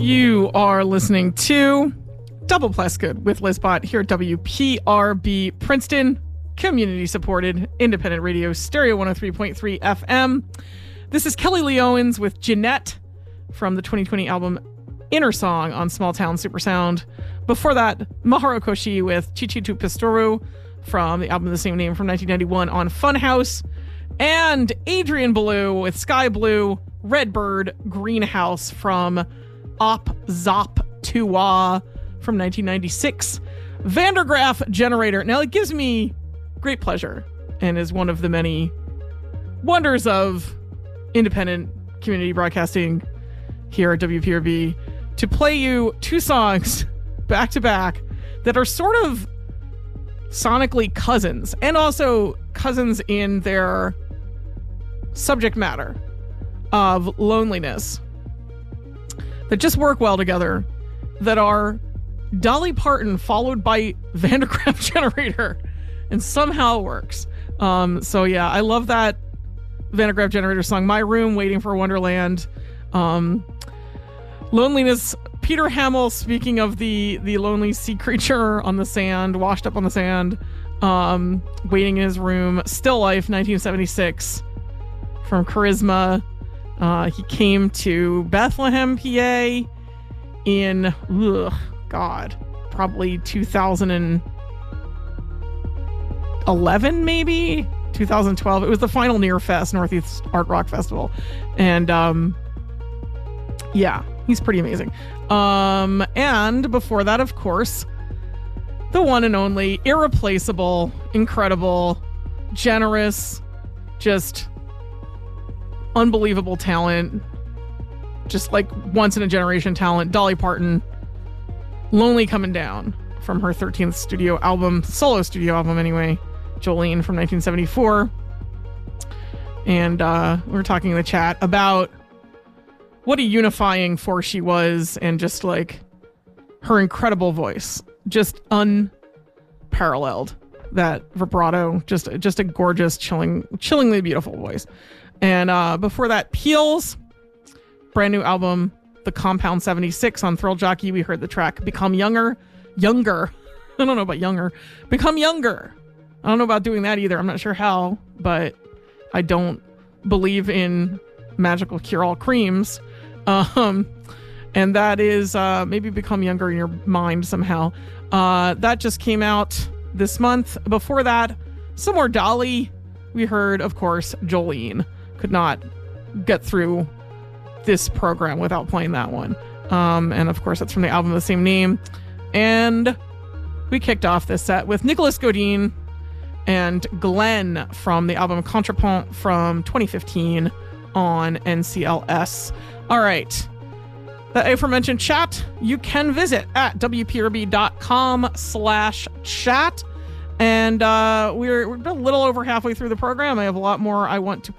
You are listening to Double Plus Good with Liz Bott here at WPRB Princeton, community-supported independent radio, stereo 103.3 FM. This is Kelly Lee Owens with Jeanette from the 2020 album Inner Song on Small Town Supersound. Before that, Maharu Koshi with Chichitu Pistoru from the album of the same name from 1991 on Funhouse. And Adrian Belew with Sky Blue, Redbird, Greenhouse from Op Zop Tuwa from 1996. Vandergraaf Generator. Now, it gives me great pleasure and is one of the many wonders of independent community broadcasting here at WPRB to play you two songs back to back that are sort of sonically cousins, and also cousins in their subject matter of loneliness, that just work well together, that are Dolly Parton followed by Vandergraaf Generator, and somehow it works. So yeah, I love that Vandergraaf Generator song, My Room, Waiting for Wonderland. Loneliness, Peter Hamill, speaking of the lonely sea creature on the sand, washed up on the sand, waiting in his room. Still Life, 1976, from Charisma. He came to Bethlehem, PA in, probably 2011, maybe 2012. It was the final Near Fest, Northeast Art Rock Festival. And yeah, he's pretty amazing. And before that, of course, the one and only, irreplaceable, incredible, generous, just unbelievable talent, just like once in a generation talent, Dolly Parton. Lonely Coming Down from her 13th solo studio album anyway, Jolene, from 1974. And we were talking in the chat about what a unifying force she was, and just like her incredible voice, just unparalleled. That vibrato, just a gorgeous, chillingly beautiful voice. And before that, Peel's brand new album, The Compound 76, on Thrill Jockey. We heard the track Become Younger. I don't know about younger. Become Younger. I don't know about doing that either. I'm not sure how, but I don't believe in magical cure-all creams. And that is maybe become younger in your mind somehow. That just came out this month. Before that, some more Dolly. We heard, of course, Jolene. Could not get through this program without playing that one. And of course, that's from the album of the same name. And we kicked off this set with Nicholas Godin and Glenn from the album Contrapunt from 2015 on NCLS. All right. The aforementioned chat, you can visit at WPRB.com/chat. And we're a little over halfway through the program. I have a lot more I want to